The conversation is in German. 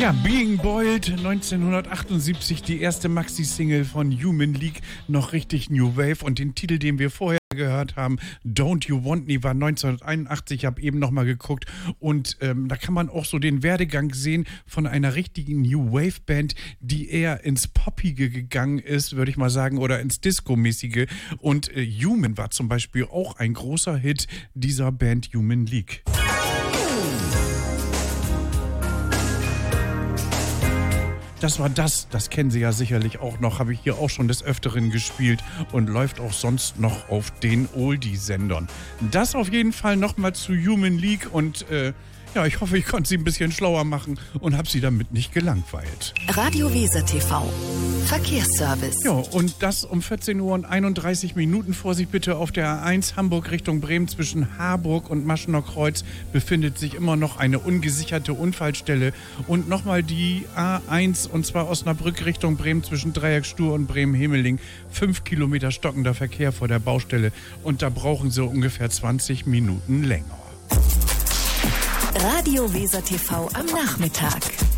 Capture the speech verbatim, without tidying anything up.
Ja, Being Boiled, neunzehnhundertachtundsiebzig, die erste Maxi-Single von Human League, noch richtig New Wave. Und den Titel, den wir vorher gehört haben, Don't You Want Me, war neunzehnhunderteinundachtzig, ich habe eben nochmal geguckt. Und ähm, da kann man auch so den Werdegang sehen von einer richtigen New Wave-Band, die eher ins Poppige gegangen ist, würde ich mal sagen, oder ins Disco-mäßige. Und äh, Human war zum Beispiel auch ein großer Hit dieser Band Human League. Das war das, das kennen Sie ja sicherlich auch noch, habe ich hier auch schon des Öfteren gespielt und läuft auch sonst noch auf den Oldie-Sendern. Das auf jeden Fall nochmal zu Human League und äh, ja, ich hoffe, ich konnte Sie ein bisschen schlauer machen und habe Sie damit nicht gelangweilt. Radio Weser T V, Verkehrsservice. Ja, und das um vierzehn Uhr und einunddreißig Minuten. Vorsicht bitte auf der A eins Hamburg Richtung Bremen zwischen Harburg und Maschener Kreuz befindet sich immer noch eine ungesicherte Unfallstelle. Und nochmal die A eins und zwar Osnabrück Richtung Bremen zwischen Dreieckstuhr und Bremen-Hemeling. Fünf Kilometer stockender Verkehr vor der Baustelle und da brauchen Sie ungefähr zwanzig Minuten länger. Radio Weser T V am Nachmittag.